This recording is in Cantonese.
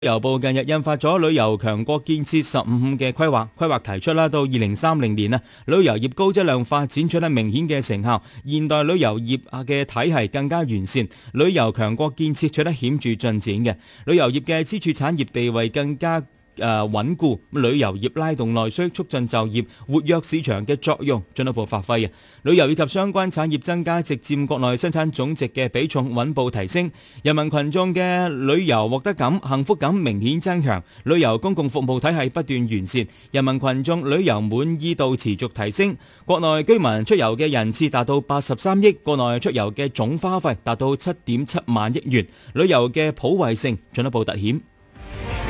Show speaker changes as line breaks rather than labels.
旅遊部近日印發咗旅遊強國建設15嘅規劃提出啦，到2030年旅遊業高質量發展取得明顯嘅成效，現代旅遊業嘅體系更加完善，旅遊強國建設取得顯著進展嘅，旅遊業嘅支柱產業地位更加穩固，旅遊業拉動內需，促進就業，活躍市場嘅作用進一步發揮。旅遊以及相關產業增加，直佔國內生產總值嘅比重穩步提升，人民群眾嘅旅遊獲得感、幸福感明顯增強，旅遊公共服務體系不斷完善，人民群眾旅遊滿意度持續提升，國內居民出遊嘅人次達到83億，國內出遊嘅總花費達到7.7萬億元，旅遊嘅普惠性進一步凸顯。